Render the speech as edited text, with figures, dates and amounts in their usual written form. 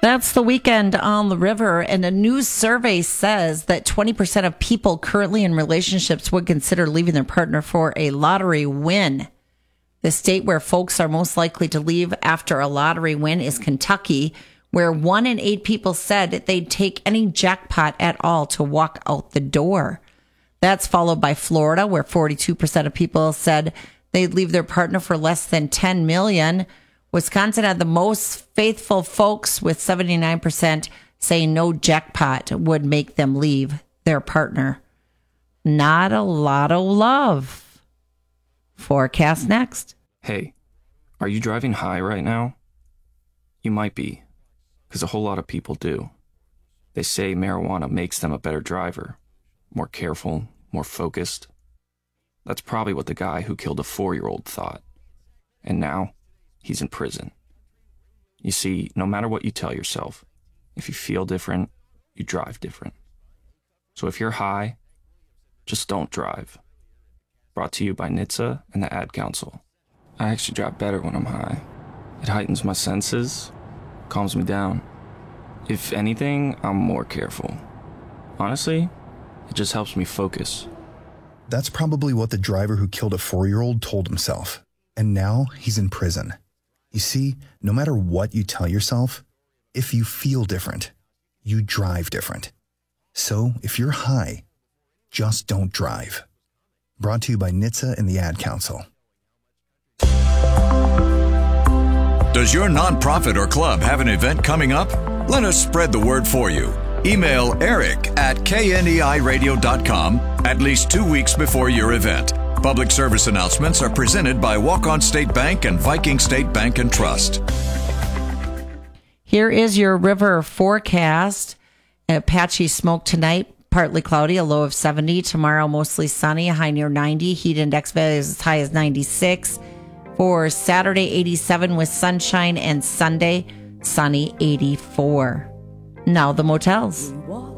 That's the weekend on the river, and a new survey says that 20% of people currently in relationships would consider leaving their partner for a lottery win. The state where folks are most likely to leave after a lottery win is Kentucky, where 1 in 8 people said they'd take any jackpot at all to walk out the door. That's followed by Florida, where 42% of people said they'd leave their partner for less than $10 million. Wisconsin had the most faithful folks, with 79% saying no jackpot would make them leave their partner. Not a lot of love. Forecast next. Hey, are you driving high right now? You might be, because a whole lot of people do. They say marijuana makes them a better driver, more careful, more focused. That's probably what the guy who killed a 4-year-old thought. And now, he's in prison. You see, no matter what you tell yourself, if you feel different, you drive different. So if you're high, just don't drive. Brought to you by NHTSA and the Ad Council. I actually drive better when I'm high. It heightens my senses, calms me down. If anything, I'm more careful. Honestly, it just helps me focus. That's probably what the driver who killed a 4-year-old told himself. And now he's in prison. You see, no matter what you tell yourself, if you feel different, you drive different. So if you're high, just don't drive. Brought to you by NHTSA and the Ad Council. Does your nonprofit or club have an event coming up? Let us spread the word for you. Email eric@kneiradio.com at least 2 weeks before your event. Public service announcements are presented by Walk-On State Bank and Viking State Bank and Trust. Here is your river forecast. Patchy smoke tonight, partly cloudy, a low of 70. Tomorrow, mostly sunny, a high near 90. Heat index values as high as 96. For Saturday, 87 with sunshine, and Sunday, sunny, 84. Now the motels.